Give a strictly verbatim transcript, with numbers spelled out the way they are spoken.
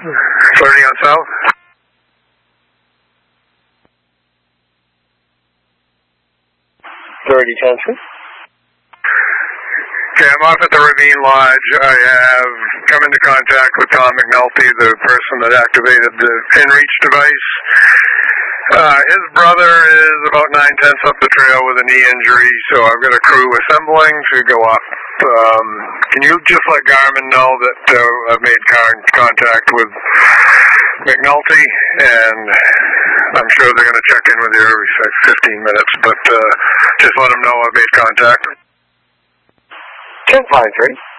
Flirting on south. thirty Country. Okay, I'm off at the Ravine Lodge. I have come into contact with Tom McNulty, the person that activated the InReach device. Uh, his brother is about nine-tenths up the trail with a knee injury, so I've got a crew assembling to go up. Um, can you just let Garmin know that uh, I've made contact with McNulty, and I'm sure they're going to check in with you every fifteen minutes, but uh, just let them know I've made contact. ten five three.